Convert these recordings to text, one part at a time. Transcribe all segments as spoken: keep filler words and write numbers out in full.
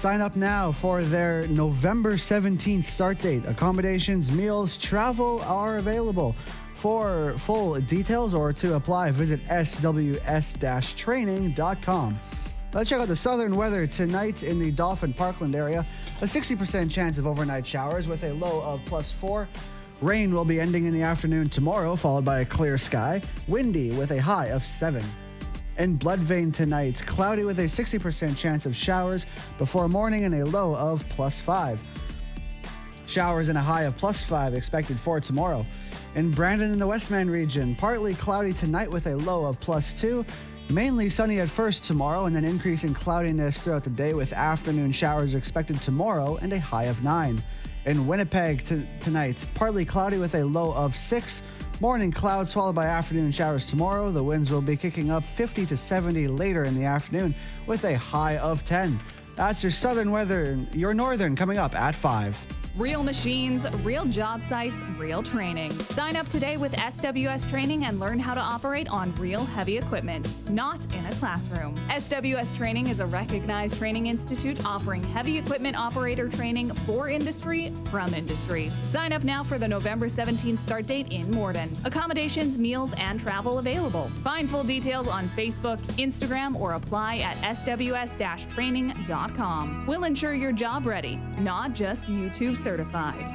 Sign up now for their November seventeenth start date. Accommodations, meals, travel are available. For full details or to apply, visit s w s dash training dot com. Let's check out the southern weather tonight in the Dolphin Parkland area. A sixty percent chance of overnight showers with a low of plus four. Rain will be ending in the afternoon tomorrow, followed by a clear sky. Windy with a high of seven. In Bloodvein tonight, cloudy with a sixty percent chance of showers before morning and a low of plus five. Showers and a high of plus five expected for tomorrow. In Brandon in the Westman region, partly cloudy tonight with a low of plus two. Mainly sunny at first tomorrow and then increasing cloudiness throughout the day with afternoon showers expected tomorrow and a high of nine. In Winnipeg t- tonight, partly cloudy with a low of six. Morning clouds followed by afternoon showers tomorrow. The winds will be kicking up fifty to seventy later in the afternoon with a high of ten. That's your southern weather. Your northern coming up at five. Real machines, real job sites, real training. Sign up today with S W S Training and learn how to operate on real heavy equipment, not in a classroom. S W S Training is a recognized training institute offering heavy equipment operator training for industry from industry. Sign up now for the November seventeenth start date in Morden. Accommodations, meals, and travel available. Find full details on Facebook, Instagram, or apply at s w s dash training dot com. We'll ensure you're job ready, not just YouTube certified.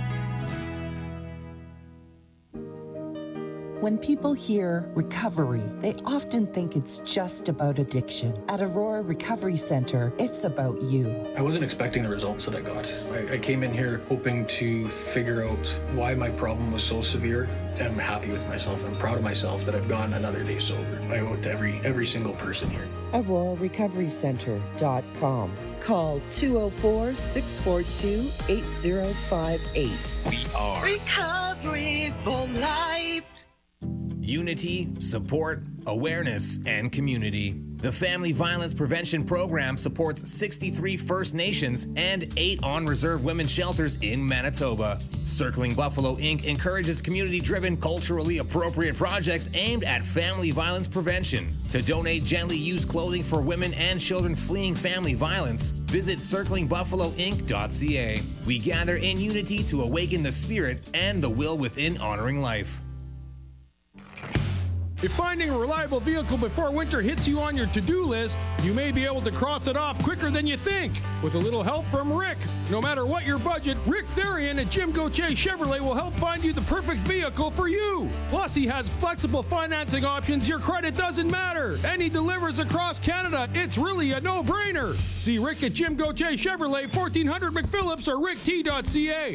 When people hear recovery, they often think it's just about addiction. At Aurora Recovery Center, it's about you. I wasn't expecting the results that I got. I, I came in here hoping to figure out why my problem was so severe. I'm happy with myself. I'm proud of myself that I've gone another day sober. I owe it to every, every single person here. aurora recovery center dot com. Call two oh four, six four two, eight oh five eight. We are Recovery for Life. unity, support, awareness, and community. The Family Violence Prevention Program supports sixty-three First Nations and eight on-reserve women's shelters in Manitoba. Circling Buffalo Incorporated encourages community-driven, culturally appropriate projects aimed at family violence prevention. To donate gently used clothing for women and children fleeing family violence, visit circling buffalo inc dot c a. We gather in unity to awaken the spirit and the will within honoring life. If finding a reliable vehicle before winter hits you on your to-do list, you may be able to cross it off quicker than you think. With a little help from Rick. No matter what your budget, Rick Therian at Jim Gauthier Chevrolet will help find you the perfect vehicle for you. Plus, he has flexible financing options. Your credit doesn't matter. And he delivers across Canada. It's really a no-brainer. See Rick at Jim Gauthier Chevrolet, fourteen hundred McPhillips or rick t dot c a.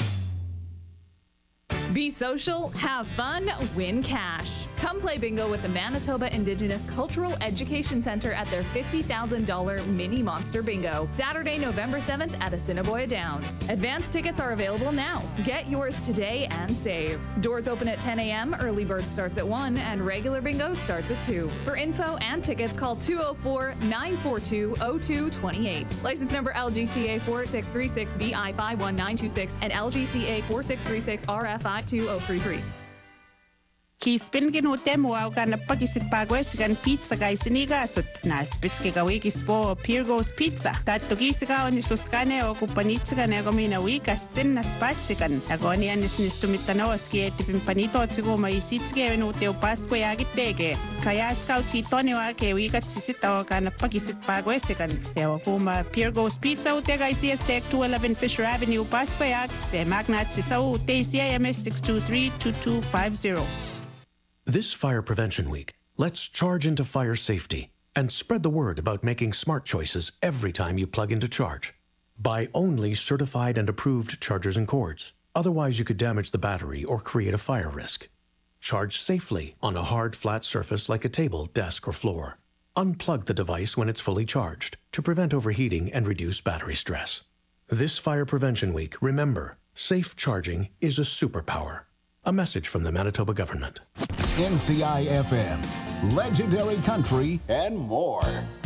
Be social, have fun, win cash. Come play bingo with the Manitoba Indigenous Cultural Education Centre at their fifty thousand dollars Mini Monster Bingo, Saturday, November seventh at Assiniboia Downs. Advance tickets are available now. Get yours today and save. Doors open at ten a.m., early bird starts at one, and regular bingo starts at two. For info and tickets, call two oh four, nine four two, oh two two eight. License number L G C A four six three six V I five one nine two six and L G C A four six three six R F I two oh three three. Kispin ginute mua ugan pagisit pagwesigan pizza guys sinigasut na spitske gawigis po Pirgos Pizza. Tatto gisiga on suskane o kupanitsagan ego mina wikas sinna spatsigan. Agoni anis nistumitanoas kieti pimpanito tsigo maisitske venute upasco yagitege. Kaya skauchi toniwa ke wikat sisita o kan pagisit pagwesigan. Eo kuma Pirgos Pizza utega isiestek two eleven Fisher Avenue Pasco yag se magnat sisau T C A M S six two three two two five zero. This Fire Prevention Week, let's charge into fire safety and spread the word about making smart choices every time you plug into charge. Buy only certified and approved chargers and cords. Otherwise, you could damage the battery or create a fire risk. Charge safely on a hard, flat surface like a table, desk, or floor. Unplug the device when it's fully charged to prevent overheating and reduce battery stress. This Fire Prevention Week, remember, safe charging is a superpower. A message from the Manitoba government. N C I F M, legendary country and more.